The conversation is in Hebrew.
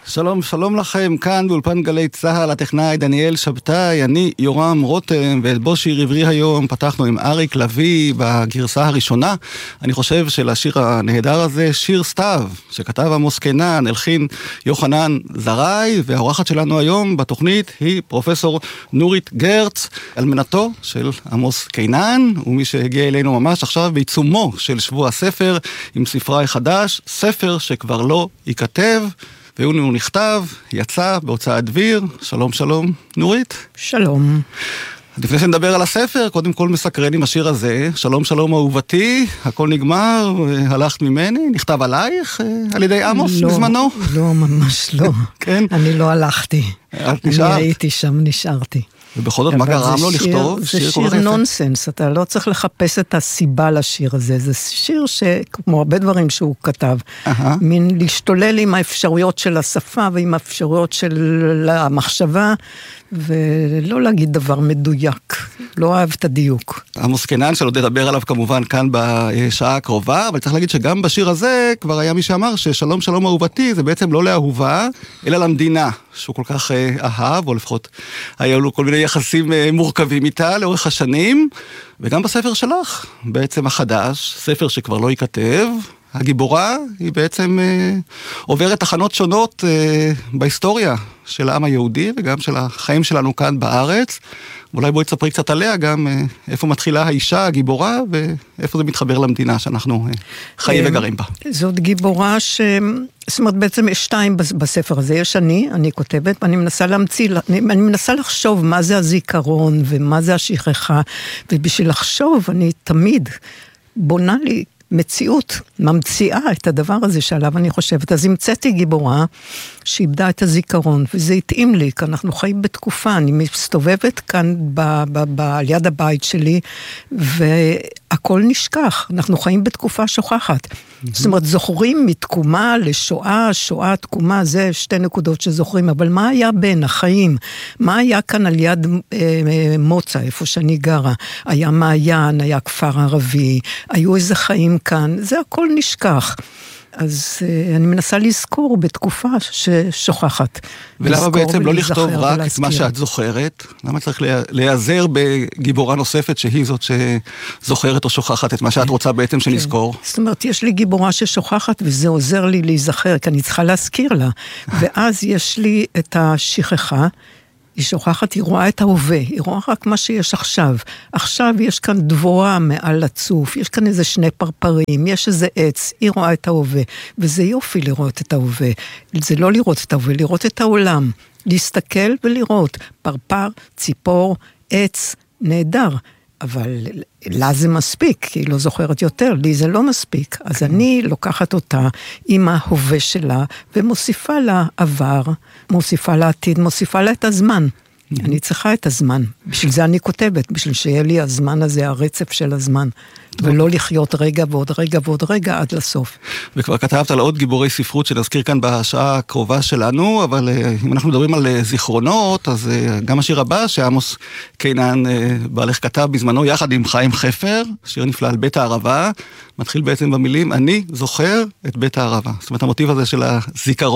שלום, שלום לכם, כאן באולפן גלי צהל, הטכנאי דניאל שבתאי, אני יורם רותם, ואת בו שיר עברי היום פתחנו עם אריק לוי בגרסה הראשונה. אני חושב שלשיר הנהדר הזה, שיר סתיו, שכתב עמוס קינן, הלחין יוחנן זרעי, והאורחת שלנו היום בתוכנית היא פרופסור נורית גרץ, אלמנתו של עמוס קינן, ומי שהגיע אלינו ממש עכשיו בעיצומו של שבוע הספר, עם ספרה חדש, ספר שכבר לא ייכתב, והוא נכתב, יצא בהוצאת דביר. שלום, שלום, נורית. שלום. לפני שנדבר על הספר, קודם כל מסקרן עם השיר הזה, שלום, שלום אהובתי, הכל נגמר, הלכת ממני, נכתב עלייך, על ידי עמוס בזמנו? לא, ממש לא. כן? אני לא הלכתי. את נשארת? אני הייתי שם, נשארתי. ובכל זאת, מה גרם לו לכתוב? זה שיר נונסנס, אתה לא צריך לחפש את הסיבה לשיר הזה, זה שיר שכמו הרבה דברים שהוא כתב, מין להשתולל עם האפשרויות של השפה ועם האפשרויות של המחשבה, ולא להגיד דבר מדויק, לא אוהב את הדיוק. עמוס קינן שלא תדבר עליו כמובן כאן בשעה הקרובה, אבל צריך להגיד שגם בשיר הזה כבר היה מי שאמר ששלום שלום אהובתי זה בעצם לא לאהובה, אלא למדינה, שהוא כל כך אהב, או לפחות היו לו כל מיני יחסים מורכבים איתה לאורך השנים, וגם בספר שלך, בעצם החדש, ספר שכבר לא ייכתב, הגיבורה היא בעצם עוברת תחנות שונות בהיסטוריה של העם היהודי וגם של החיים שלנו כאן בארץ. אולי בואי תספרי קצת עליה גם איפה מתחילה האישה, הגיבורה, ואיפה זה מתחבר למדינה שאנחנו חיים וגרים בה. זאת גיבורה זאת אומרת, בעצם יש שתיים בספר הזה. יש אני כותבת, ואני מנסה להמציא, אני מנסה לחשוב מה זה הזיכרון ומה זה השכחה, ובשביל לחשוב אני תמיד בונה לי מציאות, ממציאה את הדבר הזה שעליו אני חושבת. אז המצאתי גיבורה שאיבדה את הזיכרון, וזה התאים לי, כי אנחנו חיים בתקופה, אני מסתובבת כאן על יד הבית שלי, והכל נשכח, אנחנו חיים בתקופה שוכחת. זאת אומרת, זוכרים מתקומה לשואה, שואה, תקומה, זה שתי נקודות שזוכרים, אבל מה היה בין החיים? מה היה כאן על יד מוצא, איפה שאני גרה? היה מעיין, היה כפר ערבי, היו איזה חיים כאן, זה הכל נשכח. אז אני מנסה לזכור בתקופה ששוכחת. ולמה בעצם לא לכתוב רק את מה שאת זוכרת? למה צריך להיעזר בגיבורה נוספת שהיא זאת שזוכרת או שוכחת את מה שאת רוצה בעצם שנזכור? זאת אומרת, יש לי גיבורה ששוכחת וזה עוזר לי להיזכר, כי אני צריכה להזכיר לה. ואז יש לי את השכחה, היא שוכחת, היא רואה את ההווה, היא רואה רק מה שיש עכשיו. עכשיו יש כאן דבורה מעל הצוף, יש כאן איזה שני פרפרים, יש איזה עץ, היא רואה את ההווה, וזה יופי לראות את ההווה. זה לא לראות את ההווה, לראות את העולם, להסתכל ולראות, פרפר, ציפור, עץ, נהדר. אבל לה זה מספיק, כי היא לא זוכרת יותר, לי זה לא מספיק. אז אני לוקחת אותה עם ההווה שלה, ומוסיפה לה עבר, מוסיפה לה עתיד, מוסיפה לה את הזמן. אני צריכה את הזמן. בשביל זה אני כותבת, בשביל שיהיה לי הזמן הזה, הרצף של הזמן. ולא לחיות רגע ועוד רגע ועוד רגע עד לסוף. וכבר כתבת על עוד גיבורי ספרות שנזכיר כאן בשעה הקרובה שלנו, אבל אם אנחנו מדברים על זיכרונות, אז גם השיר הבא שעמוס קינן בעלך כתב בזמנו יחד עם חיים חפר, שיר נפלא על בית הערבה, מתחיל בעצם במילים, אני זוכר את בית הערבה. זאת אומרת, המוטיב הזה של הזיכרון,